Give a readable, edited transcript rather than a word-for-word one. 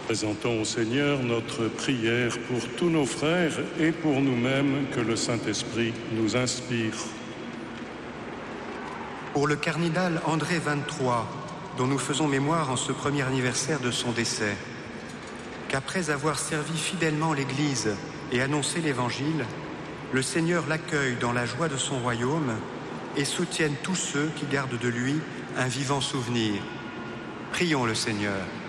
Présentons au Seigneur notre prière pour tous nos frères et pour nous-mêmes que le Saint-Esprit nous inspire. Pour le cardinal André XXIII, dont nous faisons mémoire en ce premier anniversaire de son décès, qu'après avoir servi fidèlement l'Église et annoncé l'Évangile, le Seigneur l'accueille dans la joie de son royaume et soutienne tous ceux qui gardent de lui un vivant souvenir. Prions le Seigneur.